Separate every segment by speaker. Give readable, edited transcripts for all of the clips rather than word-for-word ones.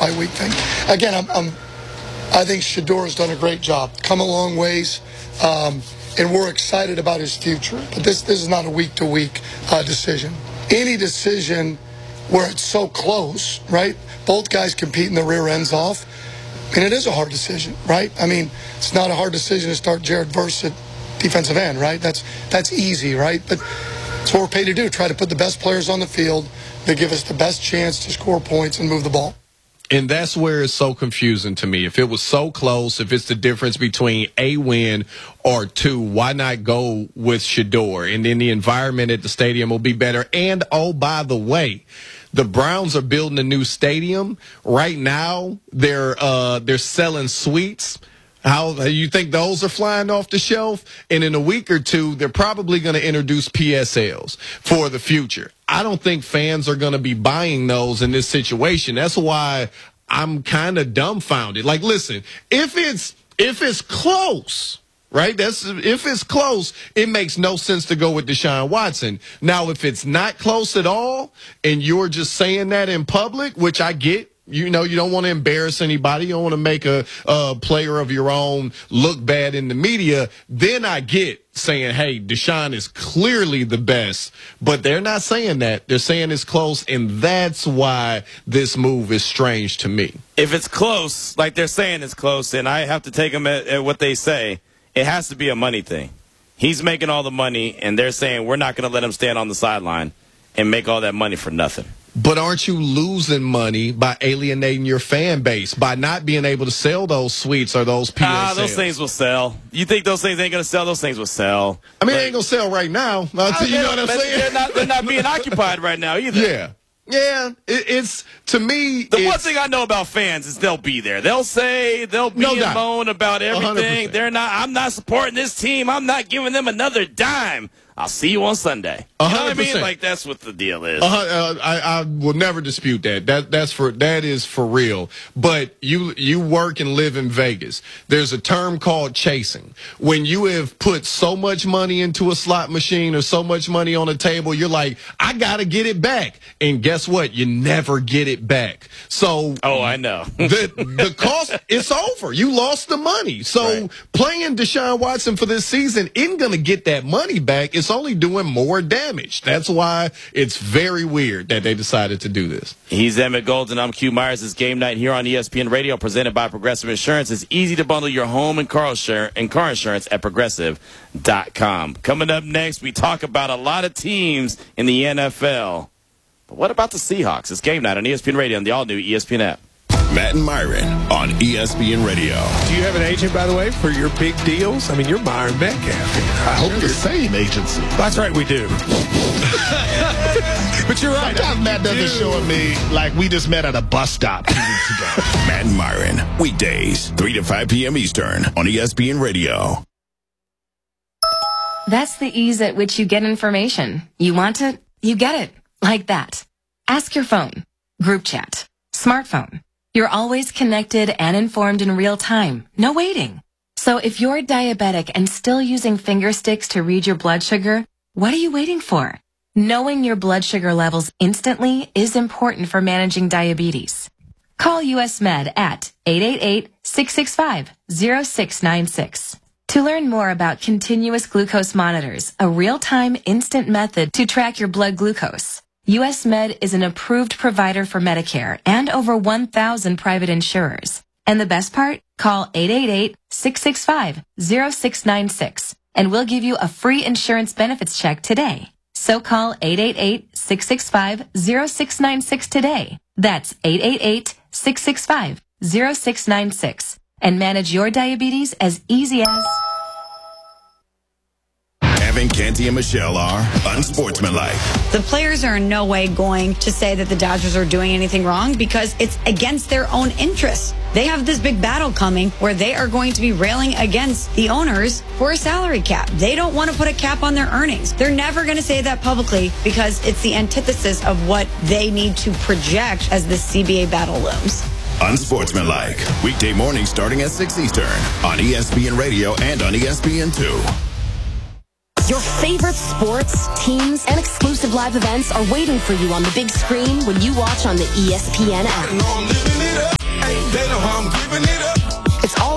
Speaker 1: bye-week thing. Again, I think Shedeur has done a great job. Come a long ways, and we're excited about his future. But this is not a week-to-week decision. Any decision where it's so close, right? Both guys competing the rear ends off. And it is a hard decision, right? I mean, it's not a hard decision to start Jared Verse at defensive end, right? That's easy, right? But it's what we're paid to do, try to put the best players on the field that give us the best chance to score points and move the ball.
Speaker 2: And that's where it's so confusing to me. If it was so close, if it's the difference between a win or two, why not go with Shedeur? And then the environment at the stadium will be better. And, oh, by the way, the Browns are building a new stadium. Right now, they're selling suites. How you think those are flying off the shelf? And in a week or two, they're probably going to introduce PSLs for the future. I don't think fans are going to be buying those in this situation. That's why I'm kind of dumbfounded. Like, listen, if it's close, right? If it's close, it makes no sense to go with Deshaun Watson. Now, if it's not close at all, and you're just saying that in public, which I get. You know, you don't want to embarrass anybody. You don't want to make a player of your own look bad in the media. Then I get saying, hey, Deshaun is clearly the best. But they're not saying that. They're saying it's close, and that's why this move is strange to me.
Speaker 3: If it's close, like they're saying it's close, and I have to take them at what they say, it has to be a money thing. He's making all the money, and they're saying we're not going to let him stand on the sideline and make all that money for nothing.
Speaker 2: But aren't you losing money by alienating your fan base, by not being able to sell those suites or those PSLs?
Speaker 3: Those things will sell. You think those things ain't going to sell? Those things will sell.
Speaker 2: I mean, they ain't going to sell right now. You know what I'm saying?
Speaker 3: They're not being occupied right now either.
Speaker 2: Yeah. Yeah, it's, to me,
Speaker 3: the one thing I know about fans is they'll be there. They'll say, they'll be and moan about everything.
Speaker 2: 100%.
Speaker 3: I'm not supporting this team. I'm not giving them another dime. I'll see you on Sunday. You know what I mean? Like, that's what the deal is.
Speaker 2: I will never dispute that. That is for real. But you work and live in Vegas. There's a term called chasing. When you have put so much money into a slot machine or so much money on a table, you're like, I got to get it back. And guess what? You never get it back. So,
Speaker 3: I know.
Speaker 2: the cost, it's over. You lost the money. So playing Deshaun Watson for this season isn't going to get that money back. It's only doing more damage. That's why it's very weird that they decided to do this.
Speaker 3: He's Emmett Golden. I'm Q Myers. It's Game Night here on ESPN Radio, presented by Progressive Insurance. It's easy to bundle your home and car insurance at Progressive.com. Coming up next, we talk about a lot of teams in the NFL. But what about the Seahawks? It's Game Night on ESPN Radio and the all-new ESPN app.
Speaker 4: Matt and Myron on ESPN Radio.
Speaker 5: Do you have an agent, by the way, for your big deals? I mean, you're Myron Metcalf.
Speaker 6: I hope you're the same agency.
Speaker 5: That's right, we do. But you're right.
Speaker 6: Sometimes Matt doesn't show me like we just met at a bus stop 2 weeks ago.
Speaker 4: Matt and Myron, weekdays, 3 to 5 p.m. Eastern on ESPN Radio.
Speaker 7: That's the ease at which you get information. You want it, you get it. Like that. Ask your phone. Group chat. Smartphone. You're always connected and informed in real time. No waiting. So if you're diabetic and still using finger sticks to read your blood sugar, what are you waiting for? Knowing your blood sugar levels instantly is important for managing diabetes. Call US Med at 888-665-0696. To learn more about continuous glucose monitors, a real-time instant method to track your blood glucose. US Med is an approved provider for Medicare and over 1,000 private insurers. And the best part? Call 888-665-0696 and we'll give you a free insurance benefits check today. So call 888-665-0696 today. That's 888-665-0696 and manage your diabetes as easy as...
Speaker 4: Evan, Canty, and Michelle are unsportsmanlike.
Speaker 8: The players are in no way going to say that the Dodgers are doing anything wrong because it's against their own interests. They have this big battle coming where they are going to be railing against the owners for a salary cap. They don't want to put a cap on their earnings. They're never going to say that publicly because it's the antithesis of what they need to project as the CBA battle looms.
Speaker 4: Unsportsmanlike. Weekday mornings starting at 6 Eastern on ESPN Radio and on ESPN2.
Speaker 9: Your favorite sports, teams, and exclusive live events are waiting for you on the big screen when you watch on the ESPN app.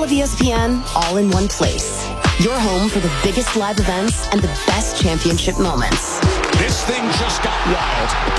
Speaker 9: ESPN all in one place. Your home for the biggest live events and the best championship moments.
Speaker 10: This thing just got wild.